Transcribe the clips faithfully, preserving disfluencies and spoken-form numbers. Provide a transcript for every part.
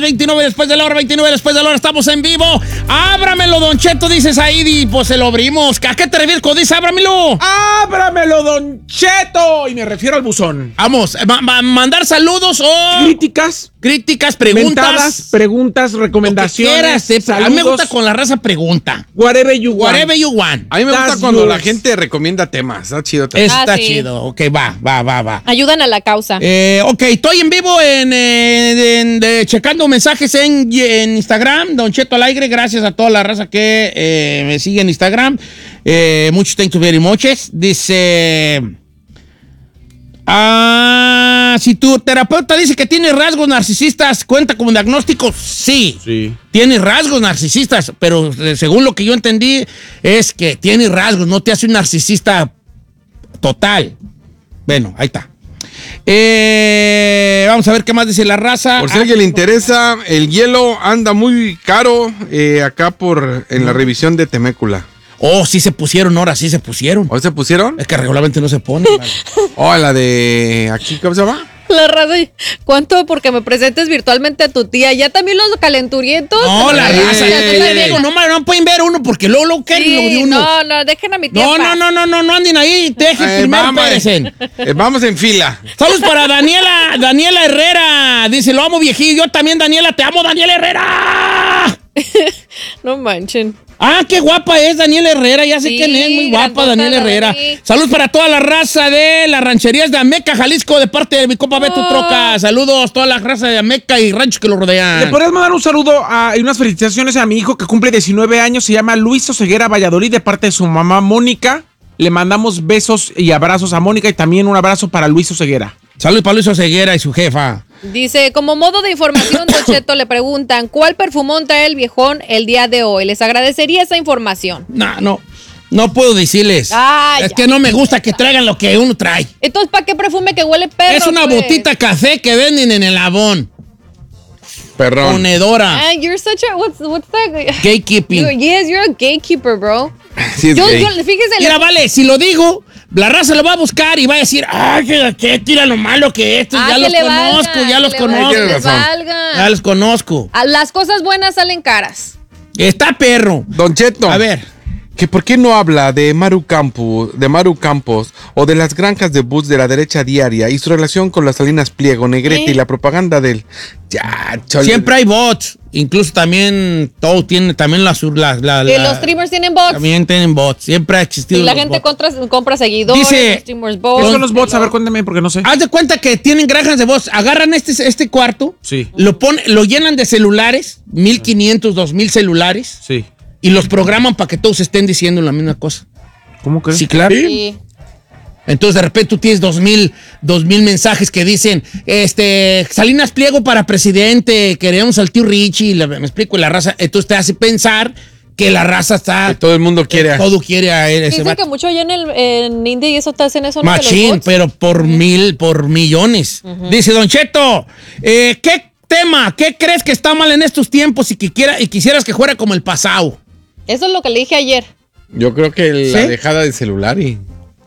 veintinueve después de la hora, veintinueve después de la hora, estamos en vivo. Ábramelo, Don Cheto, dices ahí, y pues se lo abrimos. ¿A qué te refieres cuando dices ábramelo? ¡Ábramelo, Don Cheto! Y me refiero al buzón. Vamos, ma ma mandar saludos o... Críticas. Críticas, preguntas. Mentadas, preguntas, recomendaciones. Quieras, eh, a mí me gusta con la raza pregunta. Whatever you want. Whatever you want. A mí me That's gusta cuando yours. la gente recomienda temas. Está chido. Eso Ah, está sí. chido. Ok, va, va, va, va. Ayudan a la causa. Eh, ok, estoy en vivo en, eh, en- de- checando mensajes en, en Instagram, Don Cheto al aire. Gracias a toda la raza que eh, me sigue en Instagram. Eh, muchos thank you very much. Dice... Ah, si tu terapeuta dice que tiene rasgos narcisistas, ¿cuenta como diagnóstico? Sí. Sí. Tiene rasgos narcisistas, pero eh, según lo que yo entendí es que tiene rasgos, no te hace un narcisista total. Bueno, ahí está. Eh, vamos a ver qué más dice la raza. Por si a alguien le interesa, el hielo anda muy caro eh, acá por en la revisión de Temécula. Oh, sí se pusieron, ahora sí se pusieron. ¿Hoy se pusieron? Es que regularmente no se pone. Vale. Oh, la de aquí, ¿cómo se llama? La raza, ¿cuánto? Porque me presentes virtualmente a tu tía. Ya también los calenturientos. No, la También, raza. ya Yo te la le digo, digo. no, no pueden ver uno porque luego lo quieren lo de Sí, uno. no, no, dejen a mi tía. No, en no, paz. no, no, no, no anden ahí. Dejen Eh, primero, vamos, espérense. eh, vamos en fila. Saludos para Daniela, Daniela Herrera. Dice, lo amo, viejillo. Yo también, Daniela, te amo, Daniela Herrera. No manchen. Ah, qué guapa es Daniela Herrera. Ya sé Sí, quién es. Muy guapa, grandota, Daniela la Herrera. Dani. Saludos para toda la raza de las rancherías de Ameca, Jalisco, de parte de mi compa Beto Oh. Troca. Saludos a toda la raza de Ameca y ranchos que lo rodean. ¿Le podrías mandar un saludo a, y unas felicitaciones a mi hijo que cumple diecinueve años? Se llama Luis Oseguera Valladolid, de parte de su mamá Mónica. Le mandamos besos y abrazos a Mónica y también un abrazo para Luis Oseguera. Saludos para Luis Oseguera y su jefa. Dice, como modo de información, Don Cheto, le preguntan, ¿cuál perfumón trae el viejón el día de hoy? Les agradecería esa información. No, no. No puedo decirles. Ah, es ya. que no me gusta que traigan lo que uno trae. Entonces, ¿para qué perfume que huele perro? Es una pues? botita café que venden en el Avon. Perrón. Ponedora. Ah, you're such a, what's, what's that? Gatekeeping. You're- yes, you're a gatekeeper, bro. Sí, es Yo, gay. yo, fíjese, Mira, le- vale, si lo digo, la raza lo va a buscar y va a decir, ah, que, que tira lo malo que esto, Ah, ya que los le conozco, valga, ya que los le conozco. valga, que Tienes les razón. valga. Ya los conozco. Ah, las cosas buenas salen caras. Está perro. Don Cheto. A ver. ¿Que por qué no habla de Maru Campos, de Maru Campos o de las granjas de bus de la derecha diaria y su relación con las Salinas Pliego, Negrete ¿Eh? y la propaganda del... Ya, chole. Siempre hay bots. Incluso también todo tiene, también las la, la, Que la- los streamers tienen bots. también tienen bots. Siempre ha existido Y la los gente bots. compra, compra seguidores, Dice- los streamers ¿Qué bots. son los bots? A ver, cuéntame porque no sé. Haz de cuenta que tienen granjas de bots. Agarran este, este cuarto, Sí. lo, ponen, lo llenan de celulares, mil quinientos, dos mil celulares, Sí. y los programan para que todos estén diciendo la misma cosa. ¿Cómo crees? Sí, claro. Sí. Entonces, de repente, tú tienes dos mil, dos mil mensajes que dicen, este, Salinas Pliego para presidente, queremos al tío Richie, la- me explico, y la raza, entonces te hace pensar que la raza está, Que todo el mundo quiere... a- todo quiere a él, ese Dicen vato. que mucho allá en el en India y eso te hacen eso, ¿no? De los Machín, bots. pero por mil, por millones. Dice Don Cheto, eh, ¿qué tema, qué crees que está mal en estos tiempos y que quiera, y quisieras que fuera como el pasado? Eso es lo que le dije ayer. Yo creo que la ¿Sí? dejada de celular y,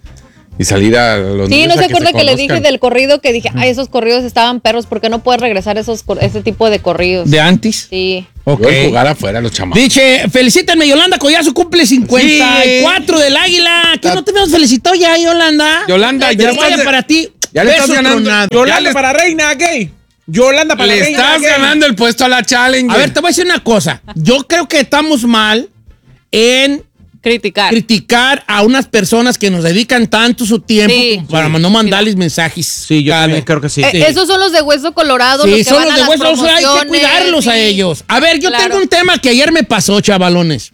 y salir a los Sí, niños no a se acuerda que, le conozcan. dije del corrido que dije, ay, esos corridos estaban perros, ¿por qué no puedes regresar esos cor- ese tipo de corridos? ¿De antes? Sí. Ok. Yo jugar afuera los chamacos. Dice, felicítenme, Yolanda Collazo cumple cincuenta y cuatro del Águila. ¿Qué no te habíamos felicitado ya, Yolanda? Yolanda, ya Pero estás vaya de- para ti. ya le estás beso ganando. tronado. Yo- Yolanda Ya les- para reina gay. Yolanda para Le reina estás gay. ganando el puesto a la challenge. A ver, te voy a decir una cosa. Yo creo que estamos mal en Criticar. criticar a unas personas que nos dedican tanto su tiempo Sí. como para no mandarles mensajes. Sí, yo cada también vez. creo que sí. Eh, Sí. Esos son los de hueso colorado, los Sí, que son van los a de las hueso, hay que promociones, cuidarlos a sí. ellos. A ver, yo Claro. tengo un tema que ayer me pasó, chavalones.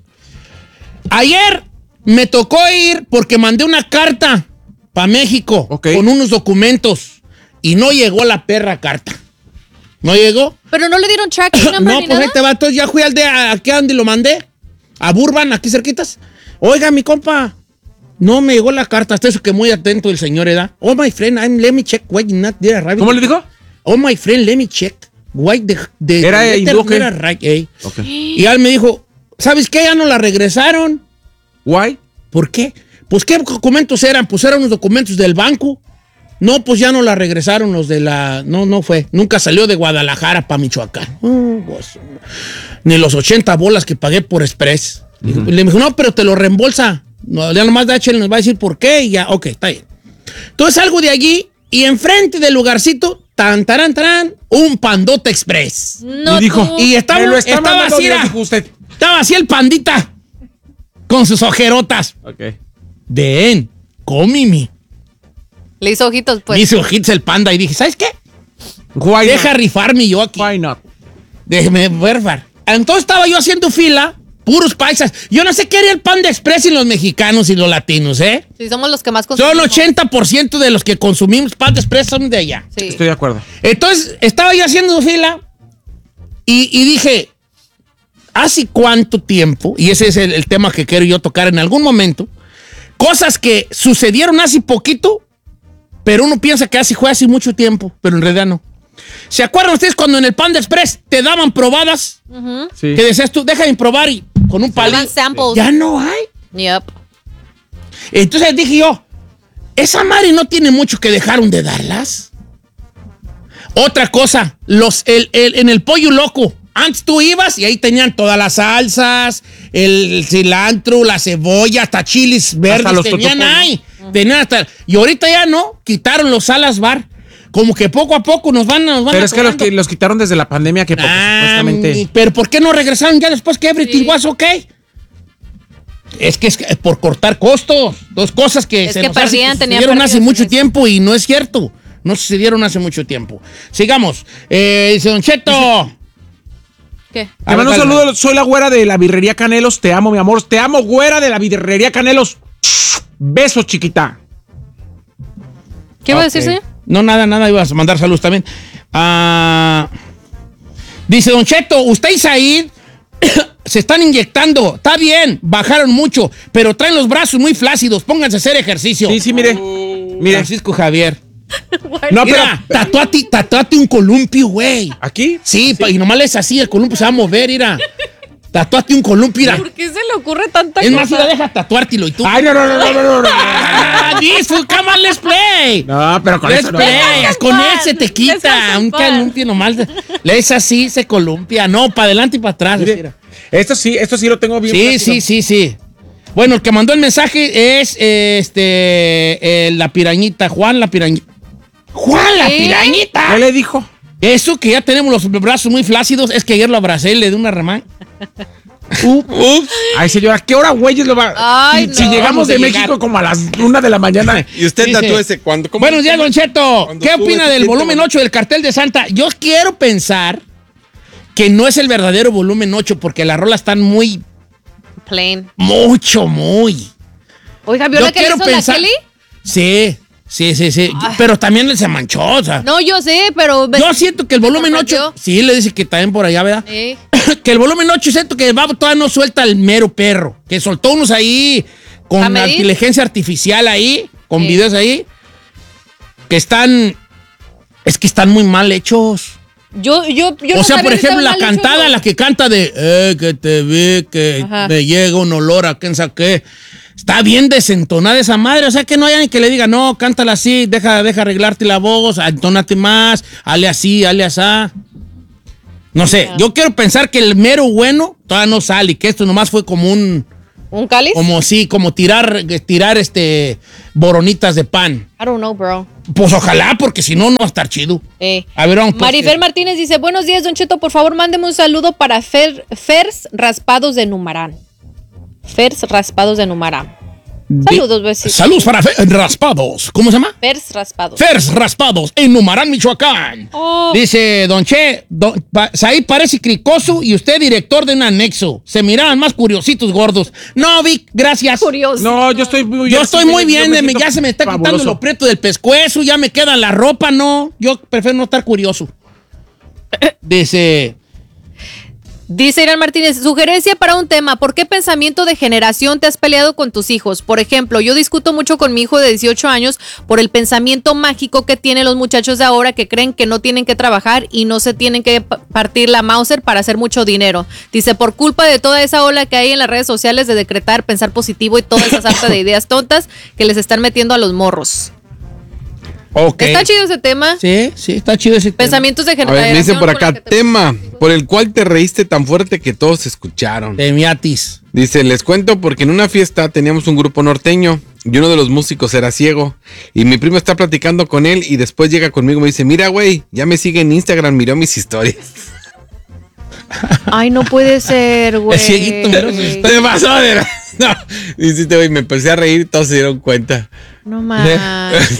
Ayer me tocó ir porque mandé una carta para México Ok. con unos documentos y no llegó la perra carta. ¿No llegó? Pero no le dieron tracking number No, ni pues ahí nada. te va. Entonces ya fui al de aquí a donde lo mandé. A Burban, aquí cerquitas. Oiga, mi compa, no me llegó la carta. Hasta eso que muy atento el señor, ¿edad? Oh, my friend, I'm, let me check why you not there arriving. ¿Cómo le dijo? Oh, my friend, let me check why the, the ¿Era the hindú o qué? era right, eh. Ok. Y él me dijo, ¿sabes qué? Ya no la regresaron. Why? ¿Por qué? Pues, ¿qué documentos eran? Pues eran unos documentos del banco. No, pues ya no la regresaron los de la... No, no fue. Nunca salió de Guadalajara para Michoacán. Uh, pues, ni los ochenta bolas que pagué por Express. Uh-huh. Le dijo, no, pero te lo reembolsa. No, ya nomás D H L nos va a decir por qué y ya, ok, está bien. Entonces salgo de allí y enfrente del lugarcito, tan, taran, taran, un Pandota Express. No, y dijo, y estaba, me lo está estaba así, era, dijo usted. estaba así el pandita con sus ojerotas. Ok. Ven, cómimi. Le hizo ojitos, pues. Me hizo ojitos el panda y dije, ¿sabes qué? Why Deja not? rifarme yo aquí. Why not? Déjeme rifar. Entonces estaba yo haciendo fila, puros paisas. Yo no sé qué haría el Panda Express y los mexicanos y los latinos, ¿eh? Sí, somos los que más consumimos. Son ochenta por ciento de los que consumimos Panda Express son de allá. Sí. Estoy de acuerdo. Entonces, estaba yo haciendo fila y, y dije, ¿hace cuánto tiempo? Y ese es el, el tema que quiero yo tocar en algún momento. Cosas que sucedieron hace poquito, pero uno piensa que hace, fue hace mucho tiempo, pero en realidad no. ¿Se acuerdan ustedes cuando en el Panda Express te daban probadas? Uh-huh. Sí. Que decías tú, déjame probar y con un palito. daban samples. Ya no hay. Yep. Entonces dije yo, esa madre no tiene mucho que dejaron de darlas. Otra cosa, los, el, el, en el Pollo Loco, antes tú ibas y ahí tenían todas las salsas, el cilantro, la cebolla, hasta chiles verdes los tenían totopos, ¿no? ahí. Uh-huh. Tenían hasta, y ahorita ya no, quitaron los Salas Bar. Como que poco a poco nos van, nos van Pero es que los, acabando. que los quitaron desde la pandemia que porque Ah, supuestamente... pero ¿por qué no regresaron ya después que everything Sí. was okay? Es que es que por cortar costos. Dos cosas que Es se que nos hace perdían, que tenían sucedieron hace pérdidas mucho en eso. tiempo y no es cierto. No sucedieron hace mucho tiempo. Sigamos. Eh, dice Don Cheto. ¿Qué? A Te ver, mando un dale. saludo, soy la güera de la birrería Canelos, te amo, mi amor. Te amo, güera de la birrería Canelos. Besos, chiquita. ¿Qué iba a Ok. decir, señor? No, nada, nada, ibas a mandar saludos también. Ah, dice Don Cheto, usted y Said se están inyectando. Está bien, bajaron mucho, pero traen los brazos muy flácidos. Pónganse a hacer ejercicio. Sí, sí, mire. Mire. Francisco Javier. No, pero... Mira, tatuate, tatuate un columpio, güey. ¿Aquí? Sí, pa- y nomás es así, el columpio se va a mover, mira. Tatuate un columpio, mira. ¿Por qué se le ocurre tanta Es más, cosa? mira, deja tatuártelo y tú. Ay, no, no, no, no, no, no, no. Ah, this, come on, let's play. No, pero con Let's eso no. play. Let's Con have ese te fun. quita. Let's have Un fun. columpio nomás. Le es así, se columpia. No, para adelante y para atrás. Mire, mira. esto sí, esto sí lo tengo bien. Sí, plástico. sí, sí, sí. Bueno, el que mandó el mensaje es eh, este eh, la pirañita, Juan la pirañita. ¡Juan la ¿Qué? pirañita! ¿Qué le dijo? Eso que ya tenemos los brazos muy flácidos, es que ayer lo abracé y le di una remán. Ups. Ay, señora, ¿qué hora, güeyes, lo va? Ay, si, no. si llegamos Vamos de a México llegar. como a las una de la mañana. Y usted Dice, tatúese cuando... ¿cómo- Buenos días, Don Cheto. Cuando ¿Qué sube, opina se del siente volumen bonito. ocho del Cartel de Santa? Yo quiero pensar que no es el verdadero volumen ocho porque las rolas están muy, Plain. mucho, muy. Oiga, ¿vio Yo la que le quiero hizo pensar- la Kelly? Sí, sí, sí, sí. Pero también se manchó, o sea. No, yo sé, pero... Yo siento que el volumen ocho... sorprendió. Sí, le dice que también por allá, ¿verdad? Sí. Que el volumen ocho siento que el babo todavía no suelta el mero perro. Que soltó unos ahí con ¿A medir? inteligencia artificial ahí, con Sí. videos ahí, que están... Es que están muy mal hechos. Yo, yo, yo o no sea, sabía por que estaba ejemplo, la mal hecho, cantada, no. la que canta de eh, que te vi, que Ajá. me llega un olor a quién sabe qué. Está bien desentonada esa madre. O sea, que no haya ni que le diga, no, cántala así, deja, deja arreglarte la voz, entónate más, hale así, hale asá. No sé, yo quiero pensar que el mero bueno todavía no sale y que esto nomás fue como un, ¿Un cáliz? como sí, como tirar, tirar este, boronitas de pan. I don't know, bro. Pues ojalá, porque si no, no va a estar chido. Eh. A ver, vamos. pues, Marifer que- Martínez dice, buenos días, Don Cheto, por favor, mándeme un saludo para Fer, Fers Raspados de Numarán. Fers Raspados de Numarán. Saludos, besitos. Saludos para Fe- Raspados. ¿Cómo se llama? Fers Raspados. Fers Raspados en Numarán, Michoacán. Oh. Dice Don Che, don, pa, Saí parece cricoso y usted director de un anexo. Se miraban más curiositos gordos. No, Vic, gracias. Curioso. No, yo estoy muy Yo estoy muy bien, yo me- siento ya se me está quitando fabuloso. lo preto del pescuezo, ya me queda la ropa, no. Yo prefiero no estar curioso. Dice, Dice Irán Martínez, sugerencia para un tema, ¿por qué pensamiento de generación te has peleado con tus hijos? Por ejemplo, yo discuto mucho con mi hijo de dieciocho años por el pensamiento mágico que tienen los muchachos de ahora que creen que no tienen que trabajar y no se tienen que pa- partir la Mauser para hacer mucho dinero. Dice, por culpa de toda esa ola que hay en las redes sociales de decretar, pensar positivo y toda esa sarta de ideas tontas que les están metiendo a los morros. Ok. Está chido ese tema. Sí, sí, está chido ese tema. Pensamientos de A generación. ver, me dice por con acá, el que te- tema por el cual te reíste tan fuerte que todos escucharon. De miatis. Dice, les cuento porque en una fiesta teníamos un grupo norteño y uno de los músicos era ciego. Y mi primo está platicando con él y después llega conmigo y me dice, mira, güey, ya me sigue en Instagram, miró mis historias. Ay, no puede ser, güey. El cieguito, miró sus historias. ¿Qué pasó? De la- No, dice, güey, me empecé a reír y todos se dieron cuenta. No manches.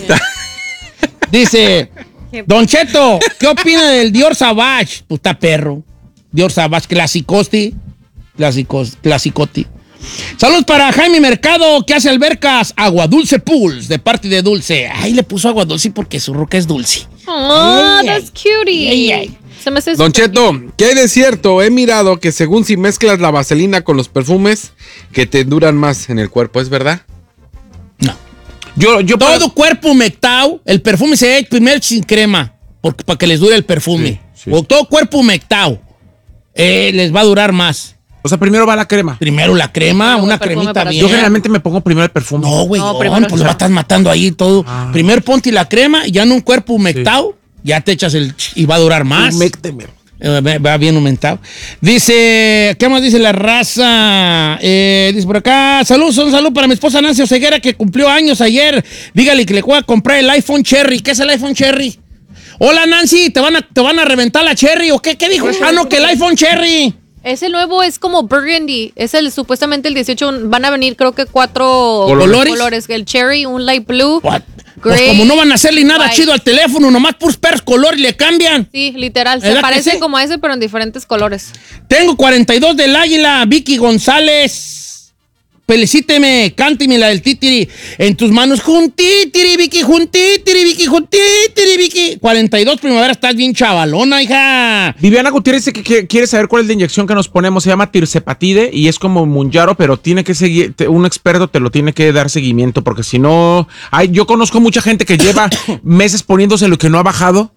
Dice, Don Cheto, ¿qué opina del Dior Savage? Pues está perro. Dior Savage, clasicosti. Clásicos, clasicoti. Saludos para Jaime Mercado, que hace albercas. Agua Dulce Pools, de parte de Dulce. Ay, le puso agua dulce porque su ruca es dulce. Oh, Ay, that's cutie. ay, ay. Se me hace Don súper Cheto, ¿qué hay de cierto? He mirado que según si mezclas la vaselina con los perfumes, que te duran más en el cuerpo, ¿es verdad? No. Yo, yo Todo cuerpo humectado, el perfume se echa primero sin crema, porque, para que les dure el perfume. Sí, sí. O todo cuerpo humectado, eh, les va a durar más. O sea, primero va la crema. Primero la crema, Luego una el perfume cremita para bien. Yo generalmente me pongo primero el perfume. No, güey, No, no, primero- pues lo estás matando ahí todo. Ah. Primero ponte la crema y ya en un cuerpo humectado, ya te echas el... ch- y va a durar más. Humécteme. Eh, va- Va bien aumentado. Dice, ¿qué más dice la raza? Eh, dice por acá, saludos, un saludo para mi esposa Nancy Oseguera que cumplió años ayer. Dígale que le voy a comprar el iPhone Cherry. ¿Qué es el iPhone Cherry? Hola Nancy, ¿te van a, te van a reventar la Cherry o qué? ¿Qué dijo? Ah, no, que el iPhone Cherry. Ese nuevo es como burgundy. Es el supuestamente el dieciocho. Van a venir, creo que cuatro ¿Colores? colores. El cherry, un light blue. What? Pues Gray, como no van a hacerle nada white. chido al teléfono, nomás puros perros color y le cambian. Sí, literal. Se ¿Verdad que parecen sí? como a ese, pero en diferentes colores. Tengo cuarenta y dos del Águila, Vicky González. Felicíteme, cánteme la del titiri. En tus manos, juntitiri, Vicky, juntitiri, Vicky, juntitiri, Vicky. cuarenta y dos primavera, estás bien chavalona, hija. Viviana Gutiérrez dice que que quiere saber cuál es la inyección que nos ponemos. Se llama tirzepatide y es como Munjaro, pero tiene que seguir, te- un experto te lo tiene que dar seguimiento, porque si no, hay, yo conozco mucha gente que lleva meses poniéndose lo que no ha bajado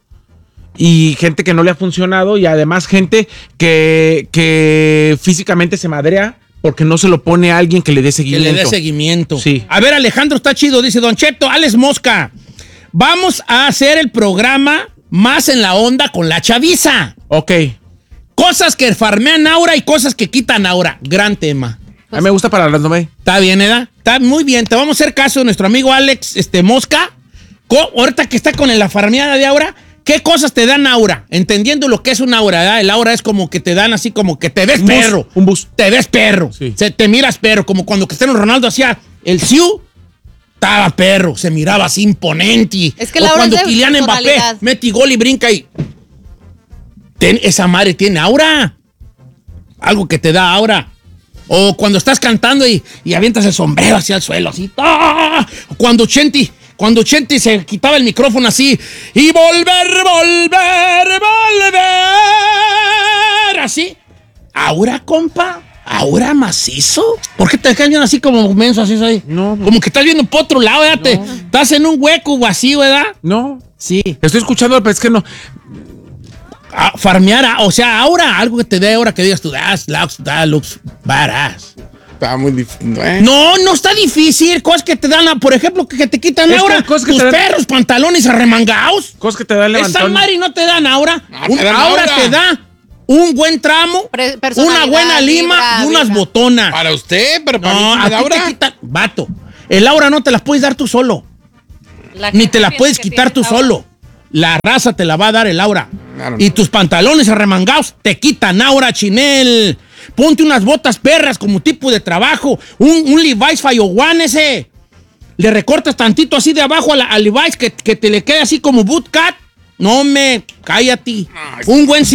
y gente que no le ha funcionado y además gente que, que físicamente se madrea porque no se lo pone a alguien que le dé Que seguimiento. le dé seguimiento. Sí. A ver, Alejandro está chido, dice Don Cheto, Alex Mosca. Vamos a hacer el programa más en la onda con la chaviza. Ok. Cosas que farmean aura y cosas que quitan aura. Gran tema. A mí me gusta para las nueve. Está bien, ¿edad? Está muy bien. Te vamos a hacer caso de nuestro amigo Alex este, Mosca. Co- ahorita que está con la farmeada de aura, ¿qué cosas te dan aura? Entendiendo lo que es un aura, ¿verdad? El aura es como que te dan así como que te ves Un bus, perro. un bus. Te ves perro. Sí. Se, te miras perro. Como cuando Cristiano Ronaldo hacía el Siu, estaba perro. Se miraba así imponente. Es que o la aura cuando es de Kylian Mbappé personalidad. mete gol y brinca y... Ten- esa madre tiene aura. Algo que te da aura. O cuando estás cantando y, y avientas el sombrero hacia el suelo, así. ¡Ah! O cuando Chenti, cuando Chenti se quitaba el micrófono así. Y volver, volver, volver. Así. Aura, compa. Aura macizo. ¿Por qué te cambian así como menso, así, así? No, no. Como que estás viendo por otro lado, ¿verdad? Te- Estás en un hueco vacío, ¿verdad? No. Sí. Estoy escuchando, pero es que no. Ah, farmear, ah, o sea, ahora, algo que te dé ahora que digas tú, das, looks, that looks badass. Está muy difícil. ¿eh? No, no está difícil. Cosas que te dan, ah, por ejemplo, que, que te quitan Es que ahora. cosas que Tus te dan- perros, pantalones arremangados. Cosas que te dan Esa levantón. madre no te dan ahora. Ah, Un- te dan ahora aura. te da un buen tramo, Pre- una personalidad, buena lima vibra, y unas vibra. botonas. Para usted, pero para No, mí a me da ti te aura. quitan, vato. El aura no te las puedes dar tú solo. La Ni gente te la piensa puedes que quitar tú tienes aura. solo. La raza te la va a dar el aura. Claro. Y tus pantalones arremangados te quitan aura, chinel. Ponte unas botas perras como tipo de trabajo. Un, un Levi's Fallo One ese. Le recortas tantito así de abajo a la, al Levi's que, que te le quede así como bootcut. No me, cállate. Un buen